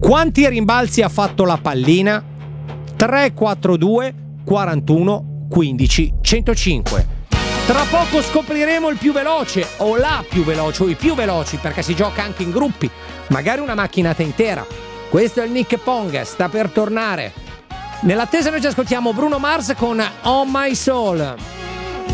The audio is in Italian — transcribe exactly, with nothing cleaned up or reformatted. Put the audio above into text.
Quanti rimbalzi ha fatto la pallina? tre, quattro, due, quarantuno, quindici, centocinque. Tra poco scopriremo il più veloce o la più veloce o i più veloci, perché si gioca anche in gruppi, magari una macchinata intera. Questo è il Nick Pong, sta per tornare. Nell'attesa noi ci ascoltiamo Bruno Mars con On My Soul.